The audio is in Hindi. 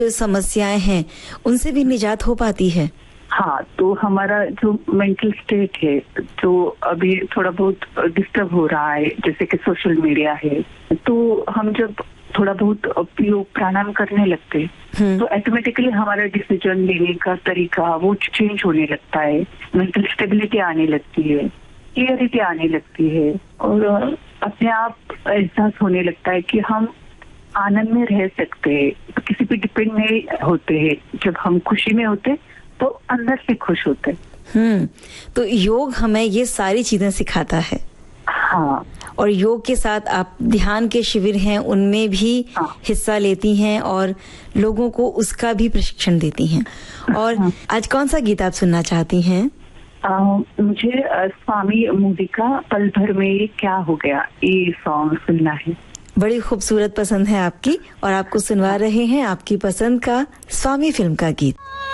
जो समस्याएं हैं उनसे भी निजात हो पाती है? हाँ, तो हमारा जो मेंटल स्टेट है जो अभी थोड़ा बहुत डिस्टर्ब हो रहा है, जैसे कि सोशल मीडिया है, तो हम जब थोड़ा बहुत योग प्राणायाम करने लगते हैं तो ऑटोमेटिकली हमारा डिसीजन लेने का तरीका वो चेंज होने लगता है, मेंटल स्टेबिलिटी आने लगती है, क्लियरिटी आने लगती है और अपने आप एहसास होने लगता है कि हम आनंद में रह सकते हैं, किसी पे डिपेंड नहीं होते हैं। जब हम खुशी में होते तो अंदर से खुश होते। तो योग हमें ये सारी चीजें सिखाता है। हाँ, और योग के साथ आप ध्यान के शिविर हैं उनमें भी हिस्सा लेती हैं और लोगों को उसका भी प्रशिक्षण देती हैं। और आज कौन सा गीत आप सुनना चाहती हैं? मुझे स्वामी मोदी का पल भर में ये क्या हो गया, ये सॉन्ग सुनना है। बड़ी खूबसूरत पसंद है आपकी और आपको सुनवा रहे हैं आपकी पसंद का स्वामी फिल्म का गीत।